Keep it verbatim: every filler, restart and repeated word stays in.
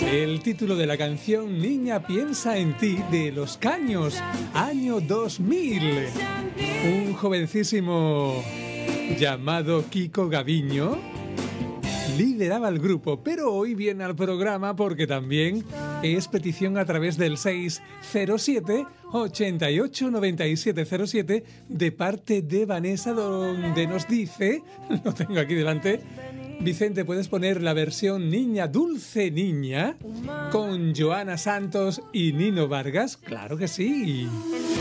El título de la canción Niña piensa en ti, de Los Caños, año dos mil. Un jovencísimo llamado Kiko Gaviño lideraba el grupo, pero hoy viene al programa porque también es petición a través del seis cero siete, ochenta y ocho, noventa y siete cero siete de parte de Vanessa, donde nos dice, lo tengo aquí delante: Vicente, ¿puedes poner la versión Niña, Dulce Niña con Joana Santos y Nino Vargas? Claro que sí.